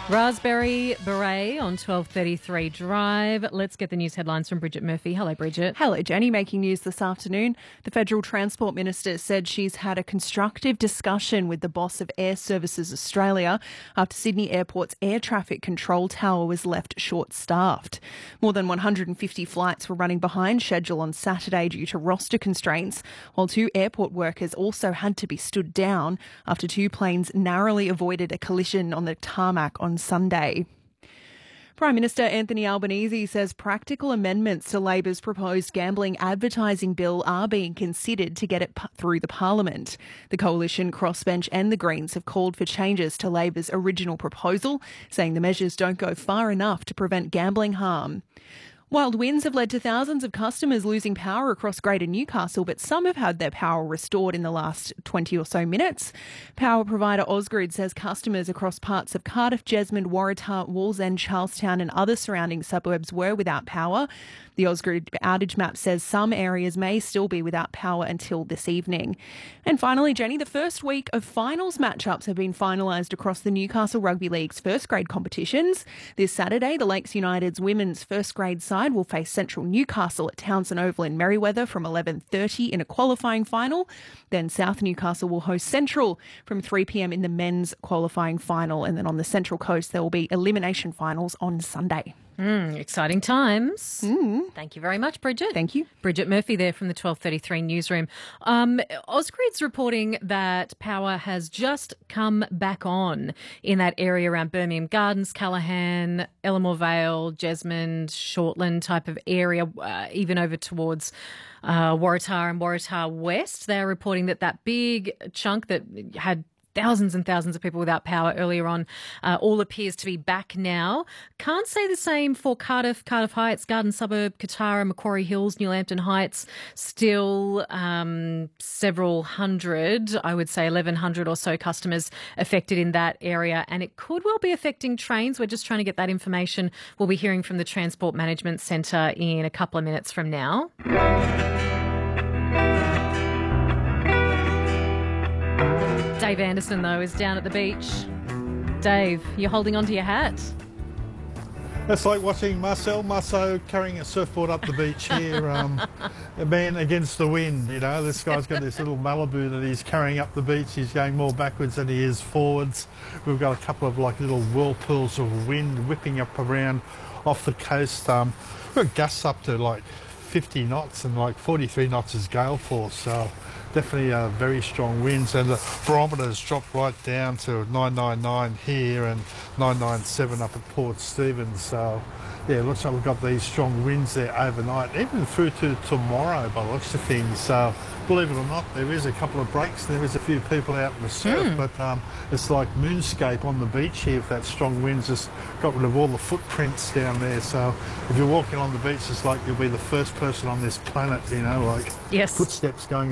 Raspberry Beret on 12:33 Drive. Let's get the news headlines from Bridget Murphy. Hello, Bridget. Hello, Jenny. Making news this afternoon. The Federal Transport Minister said she's had a constructive discussion with the boss of Air Services Australia after Sydney Airport's air traffic control tower was left short-staffed. More than 150 flights were running behind schedule on Saturday due to roster constraints, while two airport workers also had to be stood down after two planes narrowly avoided a collision on the tarmac on Sunday. Prime Minister Anthony Albanese says practical amendments to Labor's proposed gambling advertising bill are being considered to get it through the Parliament. The Coalition, Crossbench and the Greens have called for changes to Labor's original proposal, saying the measures don't go far enough to prevent gambling harm. Wild winds have led to thousands of customers losing power across Greater Newcastle, but some have had their power restored in the last 20 or so minutes. Power provider Ausgrid says customers across parts of Cardiff, Jesmond, Waratah, Wallsend, Charlestown and other surrounding suburbs were without power. The Ausgrid outage map says some areas may still be without power until this evening. And finally, Jenny, the first week of finals matchups have been finalised across the Newcastle Rugby League's first grade competitions. This Saturday, the Lakes United's women's first grade side will face Central Newcastle at Townsend Oval in Merriweather from 11:30 in a qualifying final. Then South Newcastle will host Central from 3 p.m. in the men's qualifying final. And then on the Central Coast, there will be elimination finals on Sunday. Exciting times. Thank you very much, Bridget. Thank you. Bridget Murphy there from the 12:33 newsroom. Ausgrid's reporting that power has just come back on in that area around Birmingham Gardens, Callaghan, Ellamore Vale, Jesmond, Shortland type of area, even over towards Waratah and Waratah West. They're reporting that big chunk that had thousands and thousands of people without power earlier on all appears to be back now. Can't say the same for Cardiff Heights, Garden Suburb, Katara, Macquarie Hills, Newlambton Heights. Still several hundred, I would say 1,100 or so customers affected in that area, and it could well be affecting trains. We're just trying to get that information. We'll be hearing from the Transport Management Centre in a couple of minutes from now. Dave Anderson, though, is down at the beach. Dave, you're holding on to your hat. It's like watching Marcel Marceau carrying a surfboard up the beach here, a man against the wind, you know. This guy's got this little Malibu that he's carrying up the beach. He's going more backwards than he is forwards. We've got a couple of like little whirlpools of wind whipping up around off the coast. We've got gusts up to like 50 knots and like 43 knots is gale force, so definitely very strong winds, and the barometer's dropped right down to 999 here and 997 up at Port Stephens. So yeah, it looks like we've got these strong winds there overnight, even through to tomorrow by the looks of things. So believe it or not, there is a couple of breaks, there is a few people out in the surf, but it's like moonscape on the beach here with that strong winds. Just got rid of all the footprints down there, so if you're walking on the beach, it's like you'll be the first person on this planet, you know, like yes, footsteps going